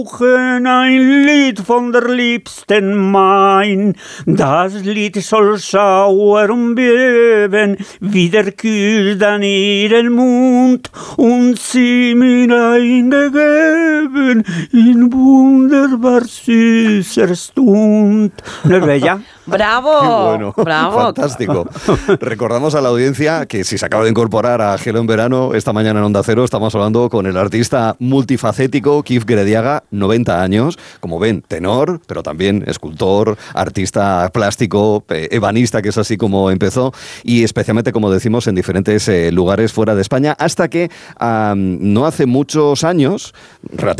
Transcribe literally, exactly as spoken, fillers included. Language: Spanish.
Ein Lied von der Liebsten mein, das Lied soll sauer umgeben, wieder kühlt an ihren Mund und sie mir eingegeben in wunderbar süßer Stund. ¿No es bella? ¡Bravo! Qué bueno, ¡Bravo! Fantástico. Recordamos a la audiencia que si se acaba de incorporar a Gelo en Verano, esta mañana en Onda Cero estamos hablando con el artista multifacético Kif Grediaga, noventa años, como ven, tenor, pero también escultor, artista plástico, eh, ebanista, que es así como empezó, y especialmente, como decimos, en diferentes eh, lugares fuera de España, hasta que um, no hace muchos años,